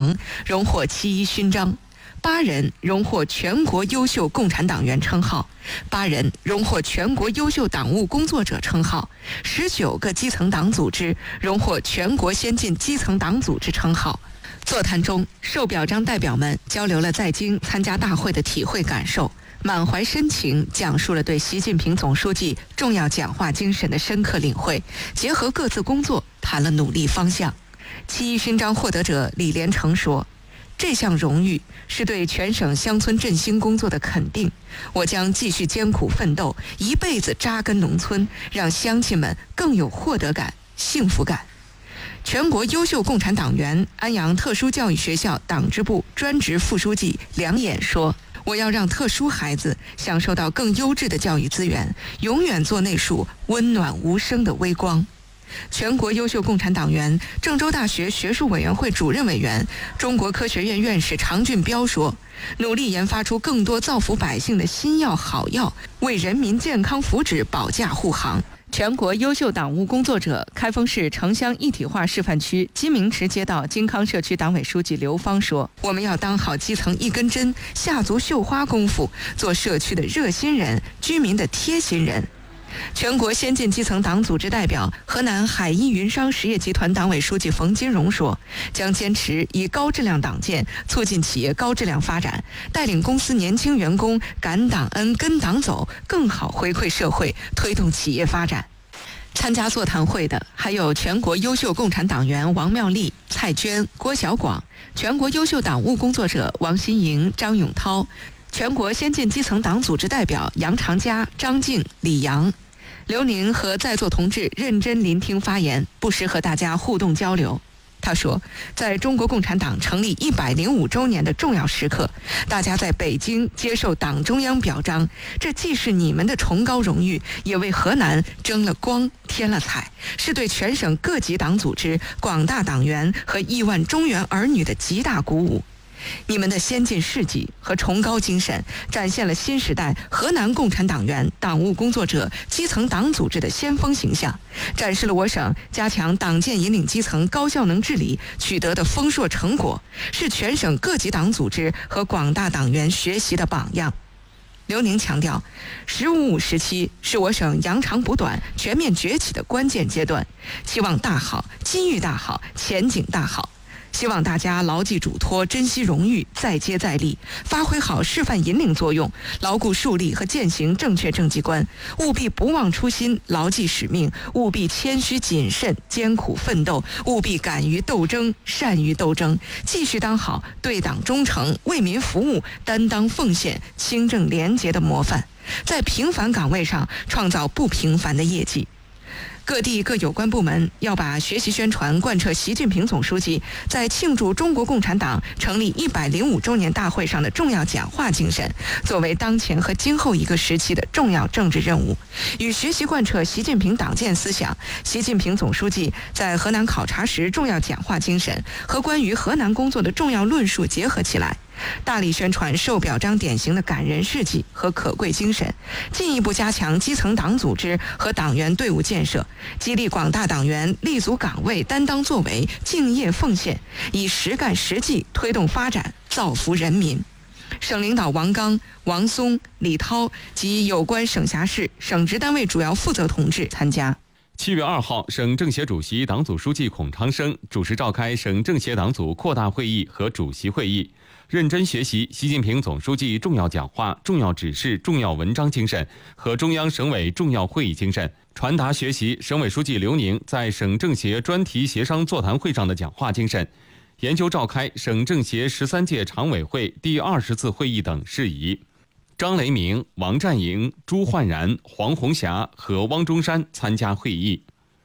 王荣获七一勋章，8人荣获全国优秀共产党员称号，8人荣获全国优秀党务工作者称号，19个基层党组织荣获全国先进基层党组织称号。座谈中，受表彰代表们交流了在京参加大会的体会感受，满怀深情讲述了对习近平总书记重要讲话精神的深刻领会，结合各自工作谈了努力方向。七一勋章获得者李连成说，这项荣誉是对全省乡村振兴工作的肯定，我将继续艰苦奋斗，一辈子扎根农村，让乡亲们更有获得感、幸福感。全国优秀共产党员安阳特殊教育学校党支部专职副书记梁衍说，我要让特殊孩子享受到更优质的教育资源，永远做那束温暖无声的微光。全国优秀共产党员郑州大学学术委员会主任委员、中国科学院院士常俊彪说，努力研发出更多造福百姓的新药好药，为人民健康福祉保驾护航。全国优秀党务工作者开封市城乡一体化示范区金明池街道金康社区党委书记刘芳说，我们要当好基层一根针，下足绣花功夫，做社区的热心人，居民的贴心人。全国先进基层党组织代表、河南海一云商实业集团党委书记冯金荣说，将坚持以高质量党建促进企业高质量发展，带领公司年轻员工感党恩、跟党走，更好回馈社会，推动企业发展。参加座谈会的还有全国优秀共产党员王妙丽、蔡娟、郭小广，全国优秀党务工作者王新莹、张永涛，全国先进基层党组织代表杨长佳、张静、李阳。刘宁和在座同志认真聆听发言，不时和大家互动交流。他说，在中国共产党成立105周年的重要时刻，大家在北京接受党中央表彰，这既是你们的崇高荣誉，也为河南争了光、添了彩，是对全省各级党组织、广大党员和亿万中原儿女的极大鼓舞。你们的先进事迹和崇高精神，展现了新时代河南共产党员、党务工作者、基层党组织的先锋形象，展示了我省加强党建引领基层高效能治理取得的丰硕成果，是全省各级党组织和广大党员学习的榜样。刘宁强调，“15+5”时期是我省扬长补短、全面崛起的关键阶段，期望大好、机遇大好、前景大好。希望大家牢记嘱托，珍惜荣誉，再接再厉，发挥好示范引领作用，牢固树立和践行正确政绩观，务必不忘初心，牢记使命，务必谦虚谨慎，艰苦奋斗，务必敢于斗争，善于斗争，继续当好对党忠诚、为民服务、担当奉献、清正廉洁的模范，在平凡岗位上创造不平凡的业绩。各地各有关部门要把学习宣传贯彻习近平总书记在庆祝中国共产党成立105周年大会上的重要讲话精神，作为当前和今后一个时期的重要政治任务，与学习贯彻习近平党建思想、习近平总书记在河南考察时重要讲话精神和关于河南工作的重要论述结合起来，大力宣传受表彰典型的感人事迹和可贵精神，进一步加强基层党组织和党员队伍建设，激励广大党员立足岗位、担当作为、敬业奉献，以实干实际推动发展，造福人民。省领导王刚、王松、李涛及有关省辖市、省直单位主要负责同志参加。 7月2号，省政协主席、党组书记孔昌生主持召开省政协党组扩大会议和主席会议，认真学习习近平总书记重要讲话、重要指示、重要文章精神和中央省委重要会议精神，传达学习省委书记刘宁在省政协专题协商座谈会上的讲话精神，研究召开省政协13届常委会第20次会议等事宜。张雷鸣、王占营、朱焕然、黄红霞和汪中山参加会议。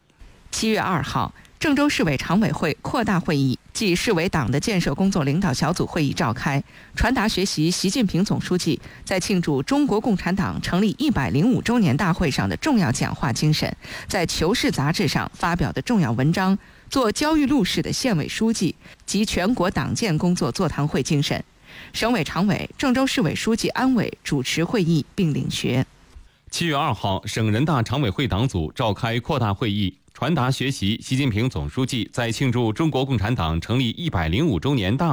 7月2号，郑州市委常委会扩大会议暨市委党的建设工作领导小组会议召开，传达学习习近平总书记在庆祝中国共产党成立105周年大会上的重要讲话精神，在《求是》杂志上发表的重要文章，做焦裕禄式的县委书记及全国党建工作座谈会精神。省委常委、郑州市委书记安伟主持会议并领学。 7月2号，省人大常委会党组召开扩大会议，传达学习习近平总书记在庆祝中国共产党成立105周年大